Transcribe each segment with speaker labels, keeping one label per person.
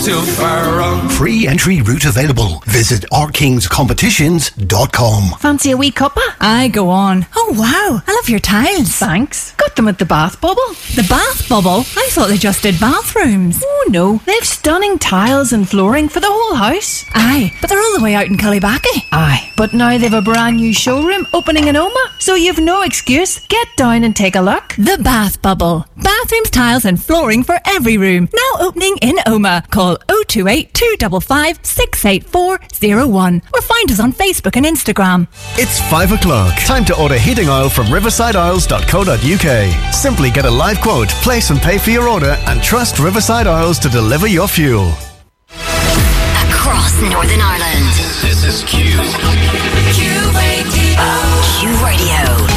Speaker 1: too far wrong.
Speaker 2: Free entry route available. Visit ourkingscompetitions.com.
Speaker 3: Fancy a wee cuppa?
Speaker 4: Aye, go on. Oh, wow. I love your tiles.
Speaker 3: Thanks. Got them at the Bath Bubble.
Speaker 4: The Bath Bubble? I thought they just did bathrooms.
Speaker 3: Oh, no. They've stunning tiles and flooring for the whole house.
Speaker 4: Aye, but they're all the way out in Cullybackey.
Speaker 3: Aye, but now they've a brand new showroom opening in Oma, so you've no excuse. Get down and take a look.
Speaker 4: The Bath Bubble. Bathrooms, tiles and flooring for every room. Now opening in Oma. Call 028 255 68401 or find us on Facebook and Instagram.
Speaker 5: It's 5 o'clock. Time to order heating oil from riversideoils.co.uk. Simply get a live quote, place and pay for your order and trust Riverside Oils to deliver your fuel.
Speaker 6: Across Northern Ireland.
Speaker 1: This is Q.
Speaker 6: Q Radio.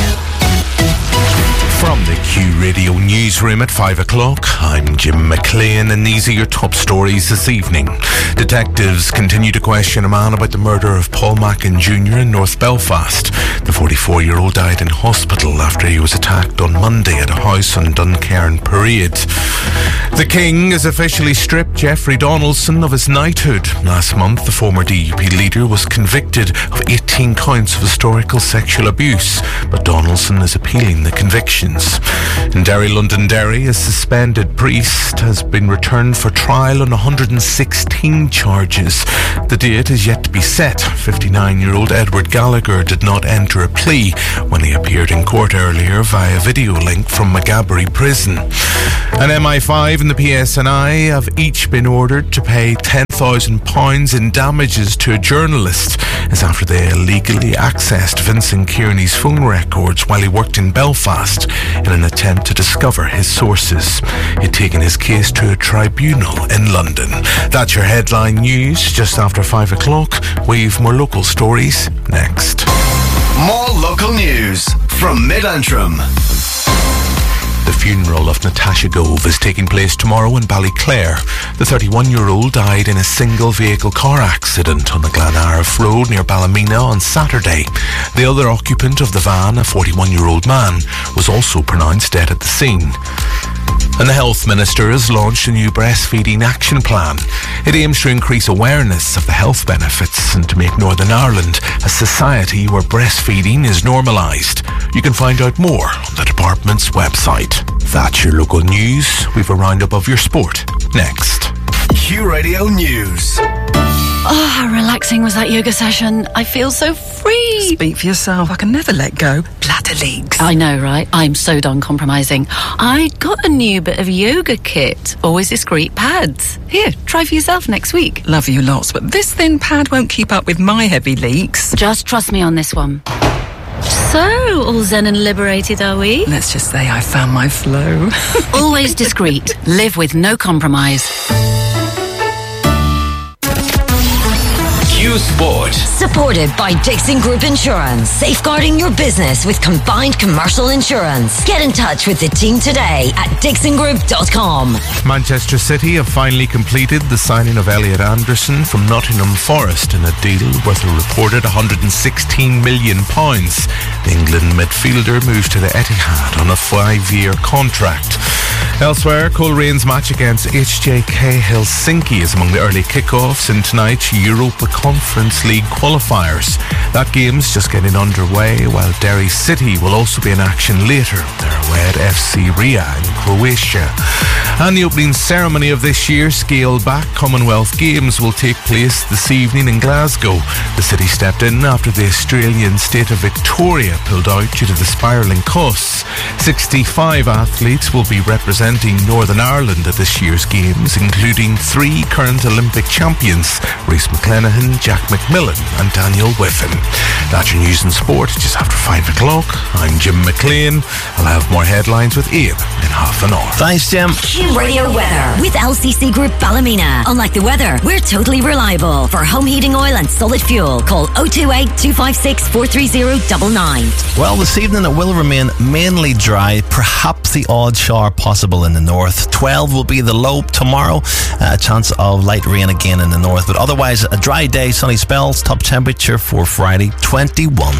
Speaker 7: From the Q Radio newsroom at 5 o'clock, I'm Jim McLean and these are your top stories this evening. Detectives continue to question a man about the murder of Paul Mackin Jr. in North Belfast. The 44-year-old died in hospital after he was attacked on Monday at a house on Duncairn Parade. The King has officially stripped Jeffrey Donaldson of his knighthood. Last month, the former DUP leader was convicted of 18 counts of historical sexual abuse, but Donaldson is appealing the convictions. In Derry, Londonderry, a suspended priest has been returned for trial on 116 charges. The date is yet to be set. 59-year-old Edward Gallagher did not enter a plea when he appeared in court earlier via video link from Maghaberry Prison. An MI5 and the PSNI have each been ordered to pay £10,000 in damages to a journalist as after they illegally accessed Vincent Kearney's phone records while he worked in Belfast in an attempt to discover his sources. He'd taken his case to a tribunal in London. That's your headline news just after 5 o'clock. We've more local stories next.
Speaker 5: More local news from Mid-Antrim.
Speaker 7: The funeral of Natasha Gove is taking place tomorrow in Ballyclare. The 31-year-old died in a single-vehicle car accident on the Glenarf Road near Ballymena on Saturday. The other occupant of the van, a 41-year-old man, was also pronounced dead at the scene. And the Health Minister has launched a new breastfeeding action plan. It aims to increase awareness of the health benefits and to make Northern Ireland a society where breastfeeding is normalised. You can find out more on the department's website. That's your local news. We've a roundup of your sport next.
Speaker 5: Q Radio News.
Speaker 8: Oh, how relaxing was that yoga session. I feel so free.
Speaker 9: Speak for yourself. I can never let go. Bladder leaks.
Speaker 8: I know, right? I'm so done compromising. I got a new bit of yoga kit. Always discreet pads. Here, try for yourself next week.
Speaker 9: Love you lots, but this thin pad won't keep up with my heavy leaks.
Speaker 8: Just trust me on this one. So, all zen and liberated, are we?
Speaker 9: Let's just say I found my flow.
Speaker 8: Always discreet. Live with no compromise.
Speaker 1: Q Sport.
Speaker 6: Supported by Dixon Group Insurance. Safeguarding your business with combined commercial insurance. Get in touch with the team today at dixongroup.com.
Speaker 7: Manchester City have finally completed the signing of Elliot Anderson from Nottingham Forest in a deal worth a reported £116 million. The England midfielder moves to the Etihad on a 5-year contract. Elsewhere, Colerane's match against HJK Helsinki is among the early kickoffs in tonight's Europa Conference League qualifiers. That game's just getting underway, while Derry City will also be in action later. They're away at FC Ria in Croatia. And the opening ceremony of this year's scaled-back Commonwealth Games will take place this evening in Glasgow. The city stepped in after the Australian state of Victoria pulled out due to the spiralling costs. 65 athletes will be representing Northern Ireland at this year's Games, including 3 current Olympic champions, Rhys McClenaghan, Jack McMillan and Daniel Whiffen. That's your news and sport just after 5 o'clock. I'm Jim McLean. I'll have more headlines with Ian in half an hour.
Speaker 5: Thanks, Jim.
Speaker 6: Q Radio weather with LCC Group Ballymena. Unlike the weather, we're totally reliable. For home heating oil and solid fuel, call 028 256 43099.
Speaker 10: Well, this evening it will remain mainly dry, perhaps the odd shower possible in the north. 12 will be the low tomorrow. A chance of light rain again in the north, but otherwise a dry day, sunny spells. Top temperature for Friday, 21